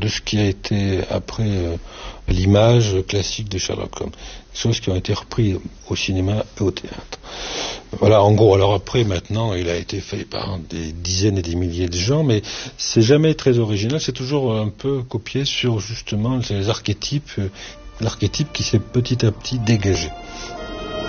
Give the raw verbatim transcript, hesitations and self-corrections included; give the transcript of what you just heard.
de ce qui a été après euh, l'image classique de Sherlock Holmes. Des choses qui ont été reprises au cinéma et au théâtre. Voilà, en gros. Alors après, maintenant, il a été fait par des dizaines et des milliers de gens, mais c'est jamais très original. C'est toujours un peu copié sur justement les archétypes, l'archétype qui s'est petit à petit dégagé.